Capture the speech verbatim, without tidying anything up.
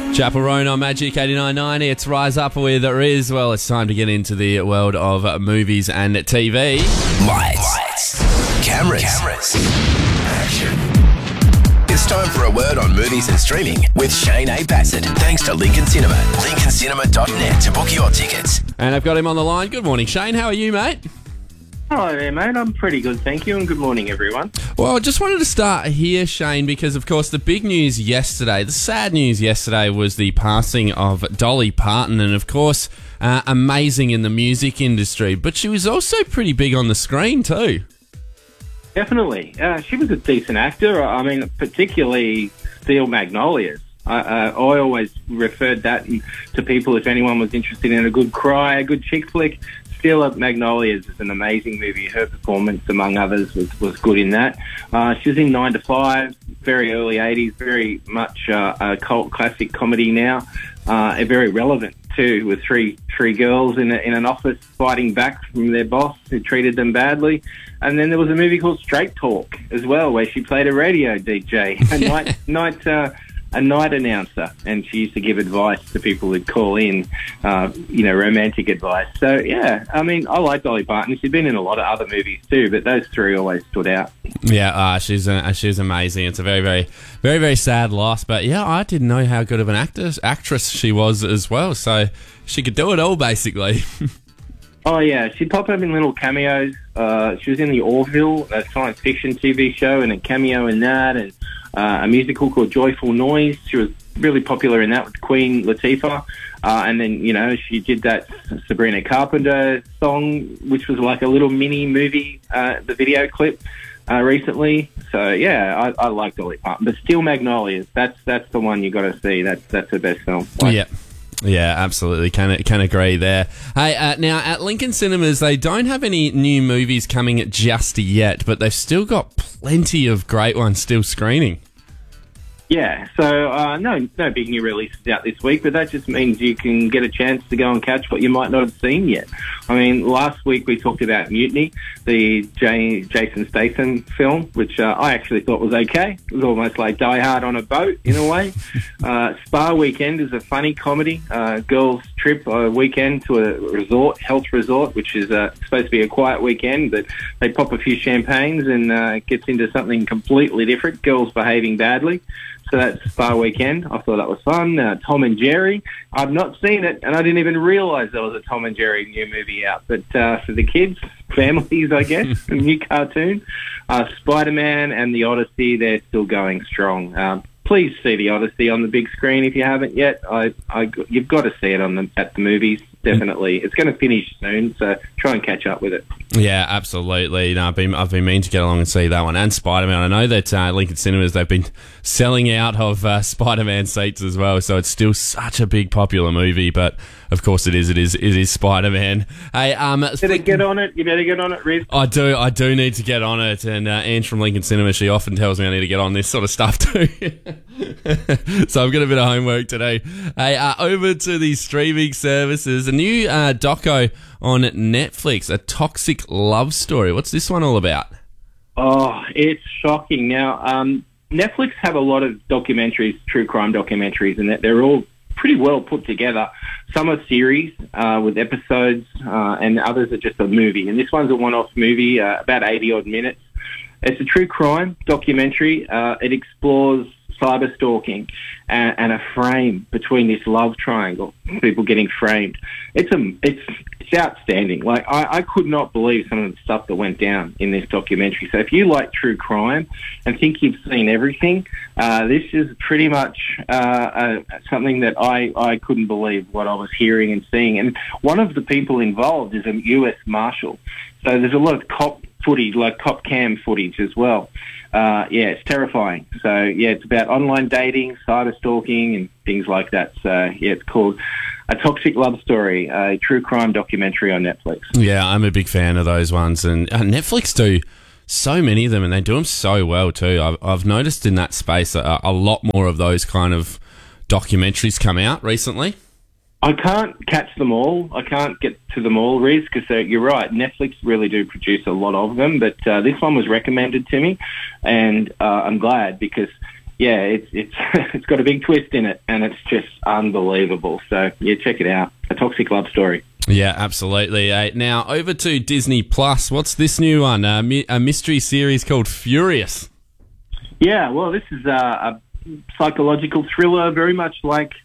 Chaperone on Magic eighty-nine ninety. It's Rise Up with Riz. Well, it's time to get into the world of movies and T V. Lights. Lights. Cameras. Cameras. Action. It's time for a word on movies and streaming with Shane A. Bassett. Thanks to Lincoln Cinema. lincoln cinema dot net to book your tickets. And I've got him on the line. Good morning, Shane. How are you, mate? Hello there, mate. I'm pretty good, thank you, and good morning, everyone. Well, I just wanted to start here, Shane, because, of course, the big news yesterday, the sad news yesterday was the passing of Dolly Parton, and, of course, uh, amazing in the music industry, but she was also pretty big on the screen too. Definitely. Uh, she was a decent actor. I mean, particularly Steel Magnolias. I, uh, I always referred that to people if anyone was interested in a good cry, a good chick flick. Steel Magnolias is an amazing movie. Her performance, among others, was, was good in that. Uh, she was in nine to five, very early eighties, very much uh, a cult classic comedy now, uh, very relevant too, with three three girls in, a, in an office fighting back from their boss who treated them badly. And then there was a movie called Straight Talk as well, where she played a radio D J, a night night. Uh, a night announcer, and she used to give advice to people who'd call in, uh, you know, romantic advice. So, yeah, I mean, I like Dolly Parton. She's been in a lot of other movies too, but those three always stood out. Yeah, uh, she's uh, she's amazing. It's a very, very, very, very sad loss. But, yeah, I didn't know how good of an actress, actress she was as well. So she could do it all, basically. Oh, yeah, she'd pop up in little cameos. Uh, she was in the Orville, a science fiction T V show, and a cameo in that, and uh, a musical called Joyful Noise. She was really popular in that with Queen Latifah. Uh, and then, you know, she did that Sabrina Carpenter song, which was like a little mini movie, uh, the video clip uh, recently. So, yeah, I, I like Dolly Parton. But Steel Magnolias, that's that's the one you got to see. That's, that's her best film. Like, yeah. Yeah, absolutely. Can can agree there. Hey, uh, now at Lincoln Cinemas, they don't have any new movies coming just yet, but they've still got plenty of great ones still screening. Yeah, so uh, no no big new releases out this week, but that just means you can get a chance to go and catch what you might not have seen yet. I mean, last week we talked about Mutiny, the J- Jason Statham film, which uh, I actually thought was okay. It was almost like Die Hard on a boat, in a way. uh, Spa Weekend is a funny comedy. Uh, girls trip a weekend to a resort, health resort, which is uh, supposed to be a quiet weekend, but they pop a few champagnes and uh, it gets into something completely different, girls behaving badly. So that's Spa Weekend. I thought that was fun. Uh, Tom and Jerry. I've not seen it, and I didn't even realise there was a Tom and Jerry new movie out. But uh, for the kids, families, I guess, a new cartoon. Uh, Spider-Man and The Odyssey, they're still going strong. Um, please see The Odyssey on the big screen if you haven't yet. I, I, you've got to see it on the, at the movies. Definitely. It's going to finish soon, so try and catch up with it. Yeah, absolutely. You know, I've been I've been meaning to get along and see that one and Spider-Man. I know that uh, Lincoln Cinemas, they've been selling out of uh, Spider-Man seats as well, so it's still such a big popular movie. But of course, it is it is it is Spider-Man. Hey, um, better flick- get on it. You better get on it, Riz. I do I do need to get on it, and uh, Ange from Lincoln Cinema, she often tells me I need to get on this sort of stuff too. So I've got a bit of homework today. Hey, uh, over to the streaming services. A new uh, doco on Netflix, A Toxic Love Story. What's this one all about? Oh, it's shocking. Now, um, Netflix have a lot of documentaries, true crime documentaries, and they're all pretty well put together. Some are series uh, with episodes, uh, and others are just a movie. And this one's a one-off movie, uh, about eighty-odd minutes. It's a true crime documentary. Uh, it explores cyber stalking and, and a frame between this love triangle, people getting framed. It's a, it's, it's outstanding. Like, I, I could not believe some of the stuff that went down in this documentary. So if you like true crime and think you've seen everything, uh, this is pretty much uh, uh, something that I, I couldn't believe what I was hearing and seeing. And one of the people involved is a U S Marshal. So there's a lot of cop footage, like cop cam footage as well. Uh, yeah, it's terrifying. So, yeah, it's about online dating, cyber stalking, and things like that. So, yeah, it's called A Toxic Love Story, a true crime documentary on Netflix. Yeah, I'm a big fan of those ones. And uh, Netflix do so many of them, and they do them so well too. I've, I've noticed in that space a, a lot more of those kind of documentaries come out recently. I can't catch them all. I can't get to them all, Riz, because uh, you're right. Netflix really do produce a lot of them, but uh, this one was recommended to me, and uh, I'm glad because yeah, it's it's it's got a big twist in it, and it's just unbelievable. So yeah, check it out. A Toxic Love Story. Yeah, absolutely. Uh, now over to Disney Plus. What's this new one? Uh, mi- a mystery series called Furious. Yeah, well, this is a, a psychological thriller, very much like